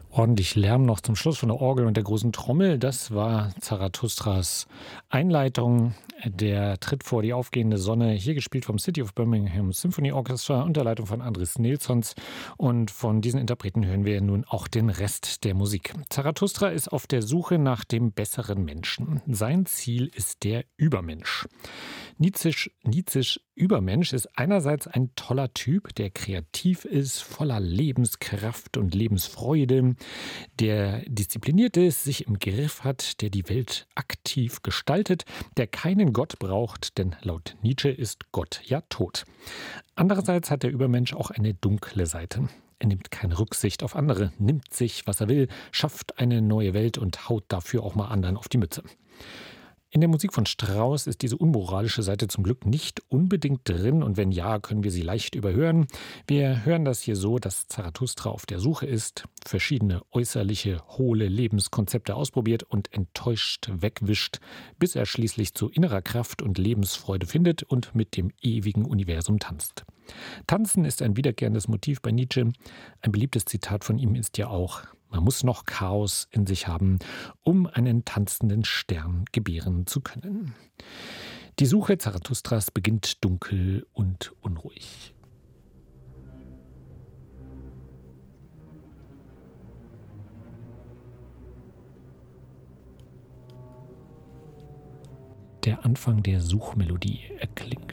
Ordentlich Lärm noch zum Schluss von der Orgel und der großen Trommel. Das war Zarathustras Einleitung. Der Tritt vor die aufgehende Sonne, hier gespielt vom City of Birmingham Symphony Orchestra unter Leitung von Andris Nilssons. Und von diesen Interpreten hören wir nun auch den Rest der Musik. Zarathustra ist auf der Suche nach dem besseren Menschen. Sein Ziel ist der Übermensch. Nietzsches Übermensch ist einerseits ein toller Typ, der kreativ ist, voller Lebenskraft und Lebensfreude, der diszipliniert ist, sich im Griff hat, der die Welt aktiv gestaltet, der keinen Gott braucht, denn laut Nietzsche ist Gott ja tot. Andererseits hat der Übermensch auch eine dunkle Seite. Er nimmt keine Rücksicht auf andere, nimmt sich, was er will, schafft eine neue Welt und haut dafür auch mal anderen auf die Mütze. In der Musik von Strauss ist diese unmoralische Seite zum Glück nicht unbedingt drin und wenn ja, können wir sie leicht überhören. Wir hören das hier so, dass Zarathustra auf der Suche ist, verschiedene äußerliche, hohle Lebenskonzepte ausprobiert und enttäuscht wegwischt, bis er schließlich zu innerer Kraft und Lebensfreude findet und mit dem ewigen Universum tanzt. Tanzen ist ein wiederkehrendes Motiv bei Nietzsche. Ein beliebtes Zitat von ihm ist ja auch: Man muss noch Chaos in sich haben, um einen tanzenden Stern gebären zu können. Die Suche Zarathustras beginnt dunkel und unruhig. Der Anfang der Suchmelodie erklingt.